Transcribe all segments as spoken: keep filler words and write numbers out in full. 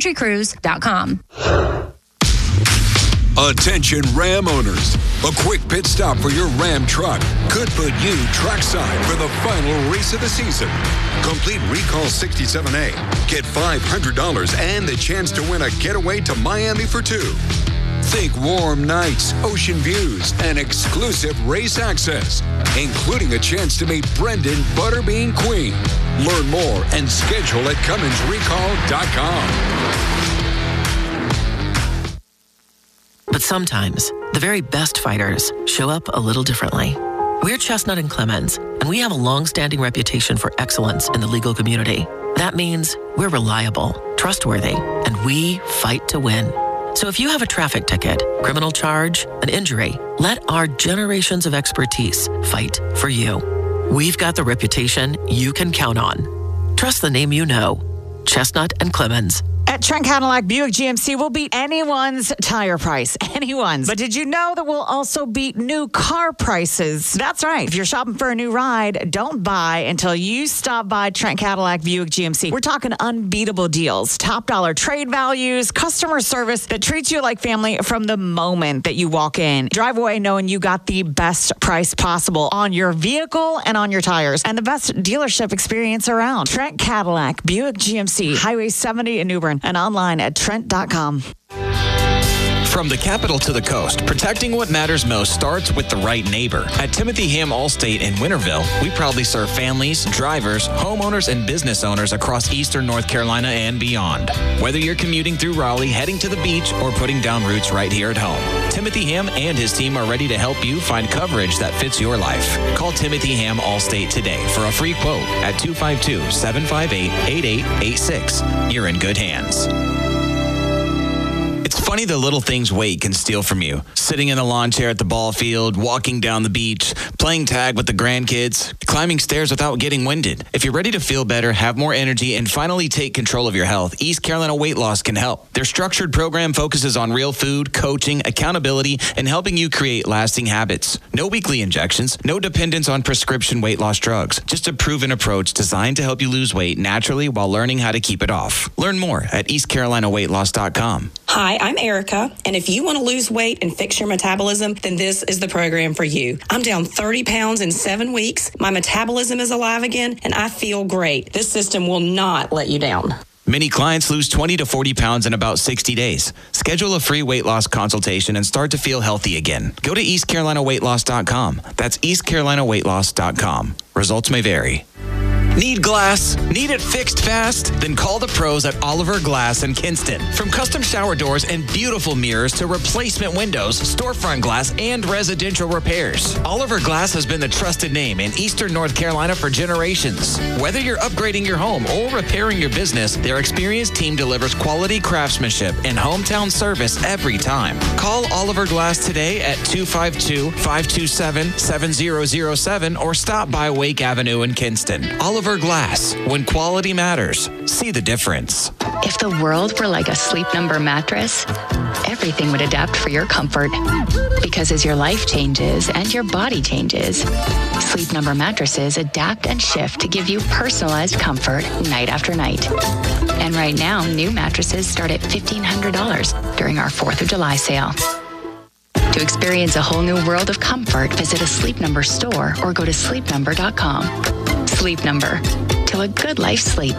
country cruise dot com. Attention Ram owners. A quick pit stop for your Ram truck could put you trackside for the final race of the season. Complete Recall sixty-seven A. Get five hundred dollars and the chance to win a getaway to Miami for two. Think warm nights, ocean views, and exclusive race access, including a chance to meet Brendan Butterbean Queen. Learn more and schedule at Cummins Recall dot com. But sometimes, the very best fighters show up a little differently. We're Chestnut and Clemens, and we have a long-standing reputation for excellence in the legal community. That means we're reliable, trustworthy, and we fight to win. So if you have a traffic ticket, criminal charge, an injury, let our generations of expertise fight for you. We've got the reputation you can count on. Trust the name you know. Chestnut and Clemens. At Trent Cadillac Buick G M C, we'll beat anyone's tire price. Anyone's. But did you know that we'll also beat new car prices? That's right. If you're shopping for a new ride, don't buy until you stop by Trent Cadillac Buick G M C. We're talking unbeatable deals, top dollar trade values, customer service that treats you like family from the moment that you walk in. Drive away knowing you got the best price possible on your vehicle and on your tires, and the best dealership experience around. Trent Cadillac Buick G M C, Highway seventy in New Bern, and online at trent dot com. From the capital to the coast, protecting what matters most starts with the right neighbor. At Timothy Ham Allstate in Winterville, we proudly serve families, drivers, homeowners, and business owners across eastern North Carolina and beyond. Whether you're commuting through Raleigh, heading to the beach, or putting down roots right here at home, Timothy Ham and his team are ready to help you find coverage that fits your life. Call Timothy Ham Allstate today for a free quote at two five two, seven five eight, eight eight eight six. You're in good hands. It's funny the little things weight can steal from you. Sitting in a lawn chair at the ball field, walking down the beach, playing tag with the grandkids, climbing stairs without getting winded. If you're ready to feel better, have more energy, and finally take control of your health, East Carolina Weight Loss can help. Their structured program focuses on real food, coaching, accountability, and helping you create lasting habits. No weekly injections, no dependence on prescription weight loss drugs. Just a proven approach designed to help you lose weight naturally while learning how to keep it off. Learn more at east carolina weight loss dot com. Hi, I'm Erica, and if you want to lose weight and fix your metabolism, then this is the program for you. I'm down thirty pounds in seven weeks. My metabolism is alive again, and I feel great. This system will not let you down. Many clients lose twenty to forty pounds in about sixty days. Schedule a free weight loss consultation and start to feel healthy again. Go to east carolina weight loss dot com. That's east carolina weight loss dot com. Results may vary. Need glass? Need it fixed fast? Then call the pros at Oliver Glass in Kinston. From custom shower doors and beautiful mirrors to replacement windows, storefront glass, and residential repairs, Oliver Glass has been the trusted name in eastern North Carolina for generations. Whether you're upgrading your home or repairing your business, their experienced team delivers quality craftsmanship and hometown service every time. Call Oliver Glass today at two five two, five two seven, seven zero zero seven or stop by Wake Avenue in Kinston. Oliver Glass. When quality matters, see the difference. If the world were like a Sleep Number mattress, everything would adapt for your comfort. Because as your life changes and your body changes, Sleep Number mattresses adapt and shift to give you personalized comfort night after night. And right now, new mattresses start at fifteen hundred dollars during our fourth of July sale. To experience a whole new world of comfort, visit a Sleep Number store or go to sleep number dot com. Sleep Number. To a good life sleep.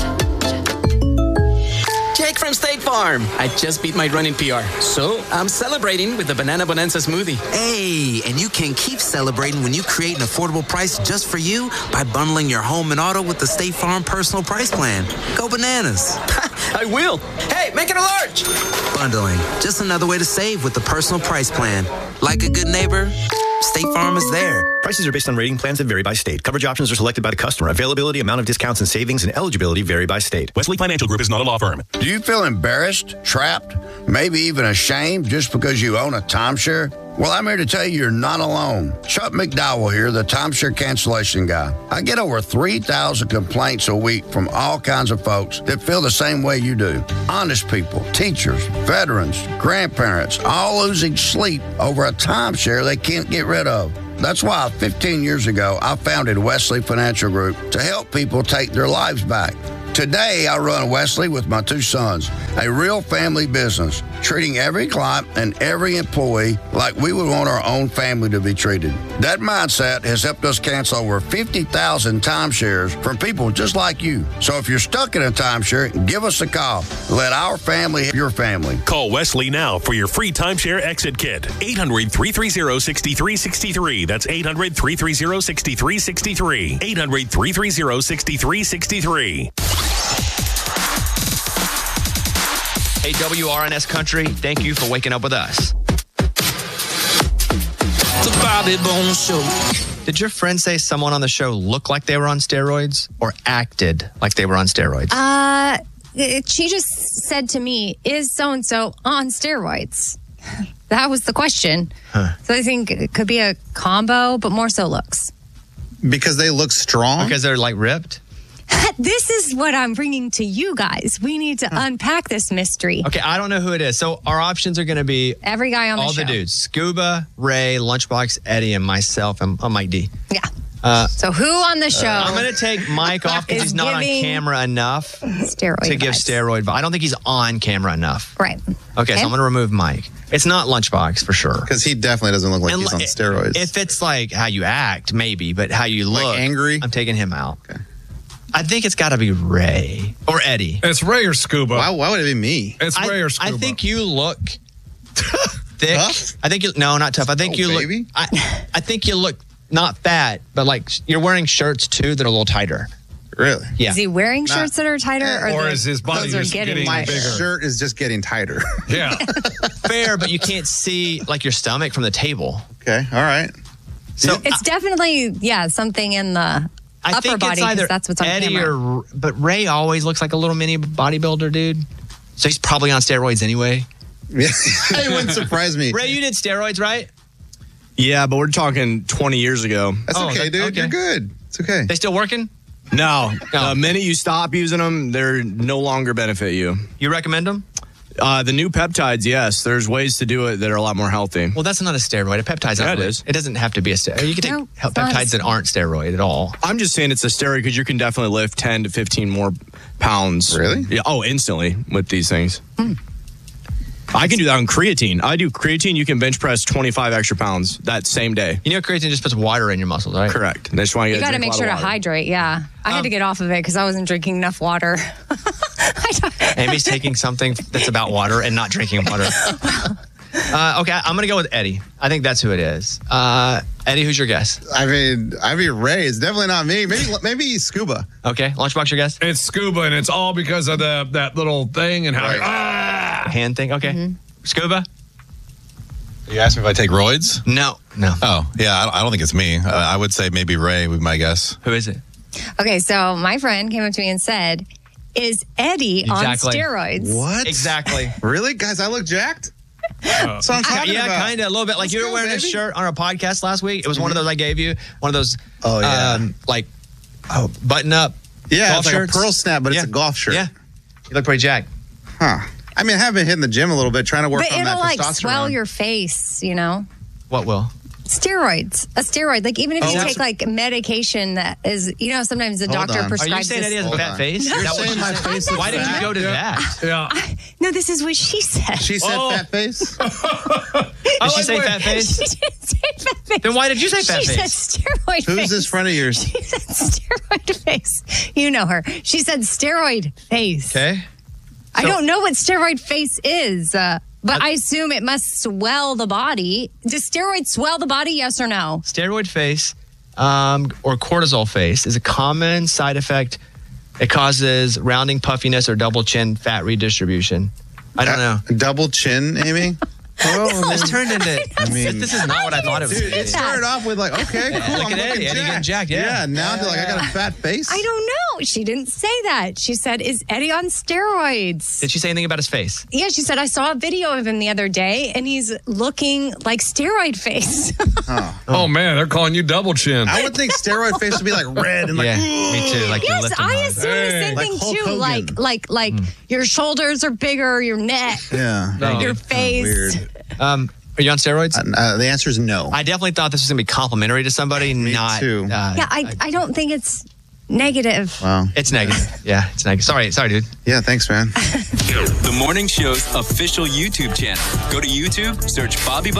Jake from State Farm. I just beat my running P R, so I'm celebrating with the Banana Bonanza smoothie. Hey, and you can keep celebrating when you create an affordable price just for you by bundling your home and auto with the State Farm Personal Price Plan. Go bananas. I will. Hey, make it a large. Bundling. Just another way to save with the Personal Price Plan. Like a good neighbor, State Farm is there. Prices are based on rating plans that vary by state. Coverage options are selected by the customer. Availability, amount of discounts and savings, and eligibility vary by state. Wesley Financial Group is not a law firm. Do you feel embarrassed, trapped, maybe even ashamed just because you own a timeshare? Well, I'm here to tell you you're not alone. Chuck McDowell here, the timeshare cancellation guy. I get over three thousand complaints a week from all kinds of folks that feel the same way you do. Honest people, teachers, veterans, grandparents, all losing sleep over a timeshare they can't get rid of. That's why fifteen years ago, I founded Wesley Financial Group to help people take their lives back. Today, I run Wesley with my two sons, a real family business, treating every client and every employee like we would want our own family to be treated. That mindset has helped us cancel over fifty thousand timeshares from people just like you. So if you're stuck in a timeshare, give us a call. Let our family help your family. Call Wesley now for your free timeshare exit kit. eight hundred, three three zero, six three six three. That's eight hundred, three three zero, six three six three. eight hundred, three three zero, six three six three. Hey, W R N S Country, thank you for waking up with us. The Bobby Bones Show. Did your friend say someone on the show looked like they were on steroids or acted like they were on steroids? Uh, it, she just said to me, is so-and-so on steroids? That was the question. Huh. So I think it could be a combo, but more so looks. Because they look strong? Because they're like ripped? This is what I'm bringing to you guys. We need to unpack this mystery. Okay, I don't know who it is. So our options are going to be every guy on the all show. the dudes. Scuba, Ray, Lunchbox, Eddie, and myself, and oh, Mike D. Yeah. Uh, so who on the show? Uh, I'm going to take Mike off because he's not on camera enough steroid to give vibes. steroid. But I don't think he's on camera enough. Right. Okay, okay. so I'm going to remove Mike. It's not Lunchbox for sure. Because he definitely doesn't look like And he's on li- steroids. If it's like how you act, maybe, but how you look, Like angry? I'm taking him out. Okay. I think it's got to be Ray or Eddie. It's Ray or Scuba. Why, why would it be me? It's I, Ray or Scuba. I think you look thick. Tough? I think you no, not tough. I think Oh, you baby. look. I, I think you look not fat, but like you're wearing shirts too that are a little tighter. Really? Yeah. Is he wearing Nah. shirts that are tighter, or, Or the is his body clothes are just getting, getting My tighter? bigger? shirt is just getting tighter. Yeah. Fair, but you can't see like your stomach from the table. Okay, all right. So It's definitely yeah something in the I upper think body it's either because that's what's on Eddie camera. or but Ray always looks like a little mini bodybuilder dude. So he's probably on steroids anyway. Yeah. It wouldn't surprise me. Ray, you did steroids, right? Yeah, but we're talking twenty years ago. That's Oh, okay, that- dude. okay. You're good. It's okay. They still working? No, No. the minute you stop using them, they're no longer benefit you. You recommend them? Uh, the new peptides, yes. There's ways to do it that are a lot more healthy. Well, that's not a steroid. A peptide's Yeah, not it really- is. It doesn't have to be a steroid. You can take No, he- it's not a peptides that aren't steroid at all. I'm just saying it's a steroid because you can definitely lift ten to fifteen more pounds. Really? Yeah. Oh, instantly with these things. I can do that on creatine. I do creatine. You can bench press twenty-five extra pounds that same day. You know, creatine just puts water in your muscles, right? Correct. That's why you, You got to make sure to hydrate. Yeah, I had to get off of it because I wasn't drinking enough water. Amy's taking something that's about water and not drinking water. Uh, okay, I'm going to go with Eddie. I think that's who it is. Uh, Eddie, who's your guess? I mean, I mean, Ray. It's definitely not me. Maybe, maybe Scuba. Okay, Lunchbox, your guess? It's Scuba, and it's all because of the that little thing and how. Right. Ah! Hand thing? Okay. Scuba? You asked me if I take roids? No. No. Oh, yeah, I I don't think it's me. Uh, I would say maybe Ray would be my guess. Who is it? Okay, so my friend came up to me and said, "Is Eddie Exactly. on steroids?" What? Exactly. Really, guys? I look jacked. That's what I'm talking yeah, about. kind of a little bit. Like Let's you were go, wearing baby. a shirt on our podcast last week. It was one of those I gave you. One of those. Oh, yeah. Um, like, oh, button up. Yeah, golf it's like shirts. a pearl snap, but Yeah. it's a golf shirt. Yeah. You look pretty jacked. Huh. I mean, I have been hitting the gym a little bit, trying to work But on that it'll like testosterone. swell your face, you know. What will? Steroids, a steroid. Like even if Oh, you that's- take like medication that is, you know, sometimes the Hold doctor on. Are you prescribes. Are you saying this- Eddie has a Hold fat on. face? No. Is that You're what saying you my said? face is Why did you fat? go to that? Yeah. No, this is what she said. She said Oh. fat face. Did she say fat She face? didn't say fat face. Then why did you say fat she face? said steroid Who's face. this friend of yours? She said steroid face. You know her. She said steroid face. Okay. I So- don't know what steroid face is, uh, but I assume it must swell the body. Does steroids swell the body? Yes or no? Steroid face um, or cortisol face is a common side effect. It causes rounding, puffiness, or double chin fat redistribution. I don't know. Double chin, Amy? Oh, this turned into. I mean, this is not what I thought it was. dude, it started off with like, okay, cool. Look I'm at looking Eddie. Eddie getting jacked, yeah. Yeah, now they're like, I got a fat face. I don't know. She didn't say that. She said, "Is Eddie on steroids?" Did she say anything about his face? Yeah, she said, "I saw a video of him the other day, and he's looking like steroid face." Oh man, they're calling you double chin. I would think steroid face would be like red and like, Yeah, ooh. me too. Like you're Yes, lifting I hard. assume the same Like thing Hulk too. Hogan. Like, like, like your shoulders are bigger, your neck, Yeah. No. your Oh, face. weird. Um, are you on steroids? Uh, the answer is no. I definitely thought this was going to be complimentary to somebody. Me not. too. Uh, Yeah, I, I don't think it's Negative. Wow. It's negative. Yeah, it's negative. Sorry, sorry, dude. Yeah, thanks, man. The Morning Show's official YouTube channel. Go to YouTube, search Bobby